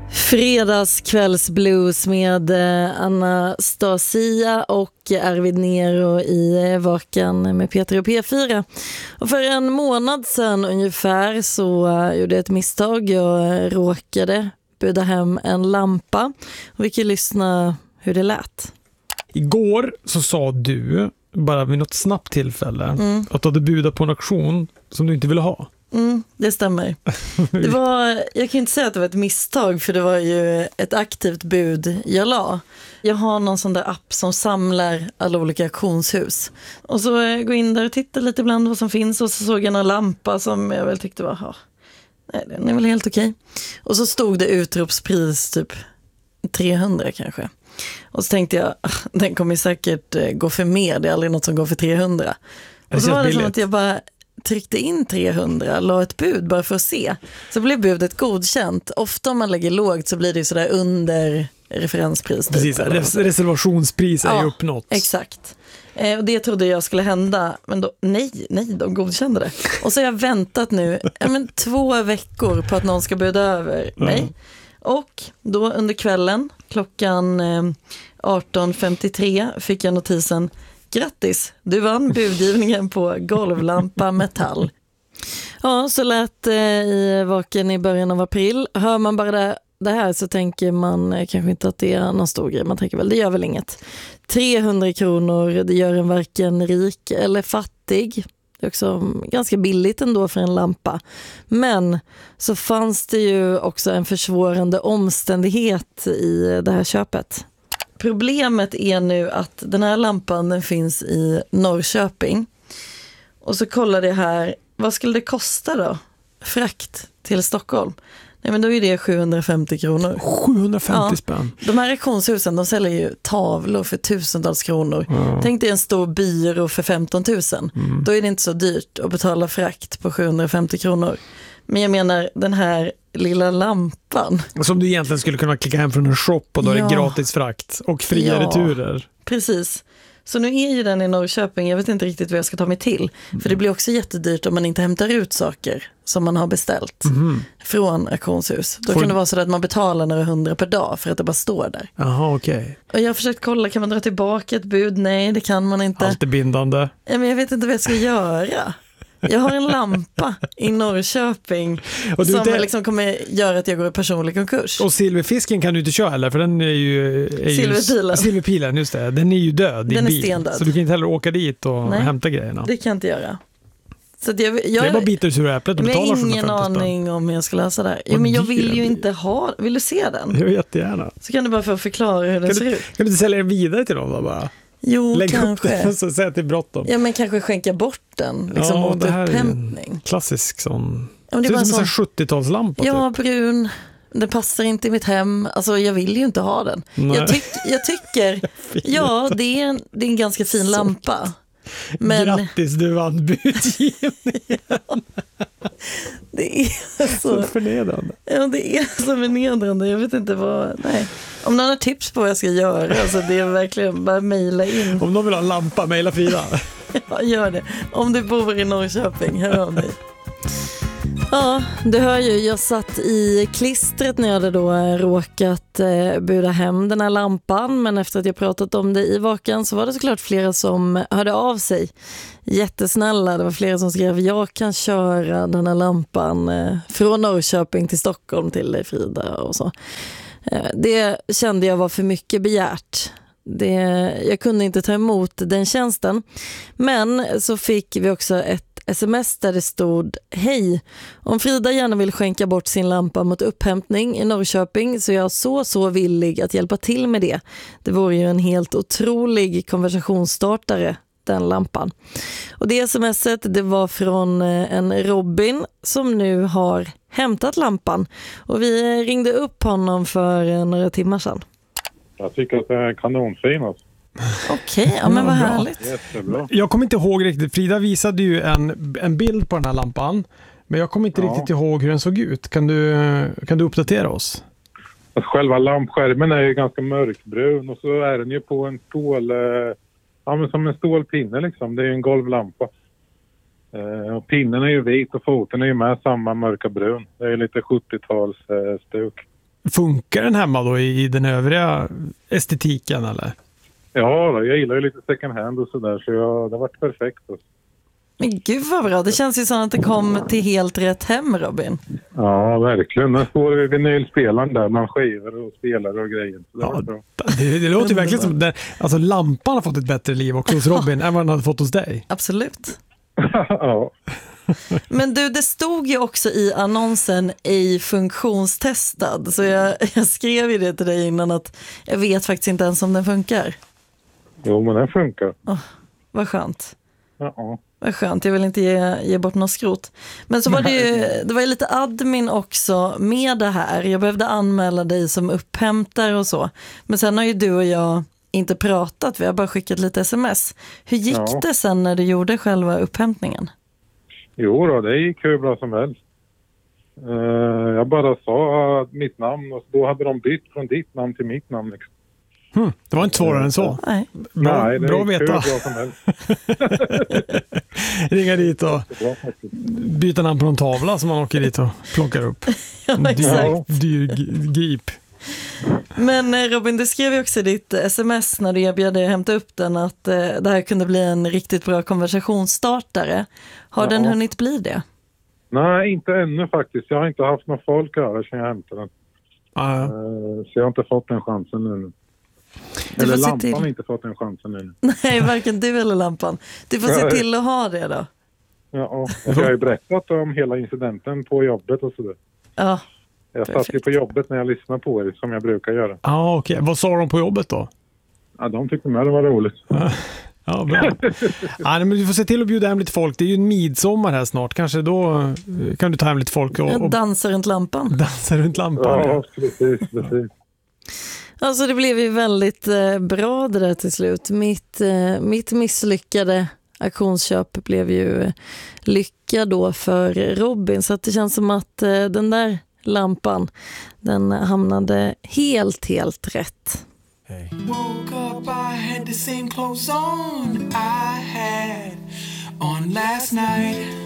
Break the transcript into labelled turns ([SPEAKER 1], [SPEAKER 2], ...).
[SPEAKER 1] Fredagskvällsblues med Anastasia och Arvid Nero i Vakan med Peter och P4. Och för en månad sedan ungefär så gjorde jag ett misstag. Jag råkade buda hem en lampa. Och vi kan lyssna hur det lät.
[SPEAKER 2] Igår så sa du, bara vid något snabbt tillfälle, att du hade budat på en auktion som du inte ville ha.
[SPEAKER 1] Det stämmer. Jag kan inte säga att det var ett misstag, för det var ju ett aktivt bud jag la. Jag har någon sån där app som samlar alla olika auktionshus. Och så går in där och tittar lite ibland vad som finns, och så såg jag en lampa som jag väl tyckte var, nej, den är väl helt okej. Och så stod det utropspris typ 300 kanske. Och så tänkte jag, den kommer säkert gå för mer, det är aldrig något som går för 300. Och så var det som att jag bara tryckte in 300, la ett bud bara för att se. Så blev budet godkänt. Ofta om man lägger lågt så blir det sådär under referenspris.
[SPEAKER 2] Precis, reservationspris är ju uppnått.
[SPEAKER 1] Exakt. Och det trodde jag skulle hända, men då, nej, de godkände det. Och så har jag väntat nu 2 veckor på att någon ska buda över mig. Och då under kvällen, klockan 18.53, fick jag notisen: grattis, du vann budgivningen på golvlampa metall. Ja, så lät i Vaken i början av april. Hör man bara det här så tänker man kanske inte att det är någon stor grej. Man tänker väl, det gör väl inget. 300 kronor, det gör en varken rik eller fattig. Det är också ganska billigt ändå för en lampa. Men så fanns det ju också en försvårande omständighet i det här köpet. Problemet är nu att den här lampan, den finns i Norrköping. Och så kollade jag här, vad skulle det kosta då? Frakt till Stockholm. Nej, men då är det 750 kronor.
[SPEAKER 2] 750 spänn?
[SPEAKER 1] De här auktionshusen, de säljer ju tavlor för tusentals kronor. Tänk dig en stor byrå för 15 000. Då är det inte så dyrt att betala frakt på 750 kronor. Men jag menar, den här lilla lampan.
[SPEAKER 2] Som du egentligen skulle kunna klicka hem från en shop, och då är det gratis frakt och fria returer.
[SPEAKER 1] Precis. Så nu är ju den i Norrköping. Jag vet inte riktigt vad jag ska ta mig till. För det blir också jättedyrt om man inte hämtar ut saker som man har beställt från auktionshus. Då kan det vara så att man betalar några 100 per dag för att det bara står där.
[SPEAKER 2] Jaha, okej.
[SPEAKER 1] Och jag har försökt kolla, kan man dra tillbaka ett bud? Nej, det kan man inte.
[SPEAKER 2] Allt är bindande.
[SPEAKER 1] Men jag vet inte vad jag ska göra. Jag har en lampa i Norrköping och som liksom kommer göra att jag går i personlig konkurs.
[SPEAKER 2] Och silverfisken kan du inte köra heller, för den är ju silverpilen, just det. Den är ju död.
[SPEAKER 1] Den är stendöd.
[SPEAKER 2] Så du kan inte heller åka dit och hämta grejerna.
[SPEAKER 1] Det kan jag inte göra. Så att det
[SPEAKER 2] är bara bitar sur äpplet och betalar.
[SPEAKER 1] Jag har ingen aning om jag ska lösa det här. Jo, men jag vill ju inte ha. Vill du se den?
[SPEAKER 2] Jag jättegärna.
[SPEAKER 1] Så kan du bara få förklara hur den ser ut. Kan
[SPEAKER 2] du inte sälja den vidare till dem då bara?
[SPEAKER 1] Jo,
[SPEAKER 2] lägg
[SPEAKER 1] kanske.
[SPEAKER 2] Upp den så säg att det är bråttom.
[SPEAKER 1] Ja, men kanske skänka bort den liksom, mot upphämtning.
[SPEAKER 2] Klassisk sån.
[SPEAKER 1] Ja, det
[SPEAKER 2] är som en
[SPEAKER 1] 70-talslampa. Ja, typ. Brun. Den passar inte i mitt hem. Alltså, jag vill ju inte ha den. Jag tycker ja, det är en ganska fin lampa. Men
[SPEAKER 2] grattis, du vann budgivningen.
[SPEAKER 1] Det är så
[SPEAKER 2] förnedrande.
[SPEAKER 1] Ja, det är så förnedrande. Jag vet inte vad. Nej. Om någon har tips på vad jag ska göra, alltså det är verkligen bara mejla in.
[SPEAKER 2] Om någon vill ha en lampa, mejla Frida.
[SPEAKER 1] Ja, gör det. Om du bor i Norrköping, hör av dig. Ja, du hör ju, jag satt i klistret när jag hade då råkat buda hem den här lampan. Men efter att jag pratat om det i Vakan så var det såklart flera som hörde av sig. Jättesnälla, det var flera som skrev: jag kan köra den här lampan från Norrköping till Stockholm till dig, Frida, och så. Det kände jag var för mycket begärt. Jag kunde inte ta emot den tjänsten. Men så fick vi också ett sms där det stod: hej, om Frida gärna vill skänka bort sin lampa mot upphämtning i Norrköping så är jag så villig att hjälpa till med det. Det vore ju en helt otrolig konversationsstartare, den lampan. Och det smset, det var från en Robin som nu har hämtat lampan. Och vi ringde upp honom för några timmar sedan.
[SPEAKER 3] Jag tycker att det är kanonfin alltså.
[SPEAKER 1] Okej, ja, men vad härligt.
[SPEAKER 3] Jättebra.
[SPEAKER 2] Jag kommer inte ihåg riktigt. Frida visade ju en bild på den här lampan. Men jag kommer inte riktigt ihåg hur den såg ut. Kan du uppdatera oss?
[SPEAKER 3] Alltså, själva lampskärmen är ju ganska mörkbrun. Och så är den ju på en stål... men som en stålpinne liksom. Det är ju en golvlampa. Och pinnen är ju vit och foten är ju med samma mörka brun. Det är ju lite 70-tals stuk.
[SPEAKER 2] Funkar den hemma då i den övriga estetiken eller?
[SPEAKER 3] Ja, då, jag gillar ju lite second hand och sådär, så det har varit perfekt.
[SPEAKER 1] Men gud vad bra, det känns ju som att det kom till helt rätt hem, Robin.
[SPEAKER 3] Ja, verkligen. Den står vid vinylspelaren där, man skivor och spelar och grejer. Så det, bra.
[SPEAKER 2] Det låter ju verkligen som att alltså, lampan har fått ett bättre liv också hos Robin än vad den hade fått hos dig.
[SPEAKER 1] Absolut.
[SPEAKER 3] Ja.
[SPEAKER 1] Men du, det stod ju också i annonsen ej funktionstestad, så jag skrev ju det till dig innan att jag vet faktiskt inte ens om den funkar.
[SPEAKER 3] Jo, men den funkar.
[SPEAKER 1] Vad skönt.
[SPEAKER 3] Ja.
[SPEAKER 1] Vad skönt, jag vill inte ge bort något skrot. Men så var det var ju lite admin också med det här. Jag behövde anmäla dig som upphämtare och så. Men sen har ju du och jag inte pratat, vi har bara skickat lite sms. Hur gick det sen när du gjorde själva upphämtningen?
[SPEAKER 3] Jo då, det gick hur bra som helst. Jag bara sa mitt namn och då hade de bytt från ditt namn till mitt namn. Liksom.
[SPEAKER 2] Det var inte svårare än så.
[SPEAKER 1] Nej.
[SPEAKER 3] Nej, det
[SPEAKER 2] bra
[SPEAKER 3] gick
[SPEAKER 2] veta.
[SPEAKER 3] hur bra som helst.
[SPEAKER 2] Ringa dit och byta namn på en tavla som man åker dit och plockar upp.
[SPEAKER 1] Ja, exakt.
[SPEAKER 2] Dyr grip.
[SPEAKER 1] Men Robin, du skrev ju också i ditt sms när du erbjöd dig att hämta upp den att det här kunde bli en riktigt bra konversationsstartare. Har den hunnit bli det?
[SPEAKER 3] Nej, inte ännu faktiskt. Jag har inte haft någon folk över sedan jag hämtade den. Så jag har inte fått den chansen nu. Eller lampan har inte fått den chansen nu.
[SPEAKER 1] Nej, varken du eller lampan. Du får se till att ha det då.
[SPEAKER 3] Ja, jag har ju berättat om hela incidenten på jobbet och sådär.
[SPEAKER 1] Ja.
[SPEAKER 3] Jag satt ju på jobbet när jag lyssnade på er som jag brukar göra.
[SPEAKER 2] Ja, okej. Vad sa de på jobbet då?
[SPEAKER 3] Ja, de tyckte med det var roligt.
[SPEAKER 2] Ja, bra. Men du får se till att bjuda hem lite folk. Det är ju en midsommar här snart. Kanske då kan du ta hem lite folk och
[SPEAKER 1] dansa runt lampan.
[SPEAKER 2] Dansa runt lampan.
[SPEAKER 3] Ja, precis.
[SPEAKER 1] Alltså det blev ju väldigt bra det där till slut. Mitt misslyckade auktionsköp blev ju lycka då för Robin. Så att det känns som att den där lampan, den hamnade helt rätt.
[SPEAKER 4] Hey. Woke up, I had the same clothes on I had on last night.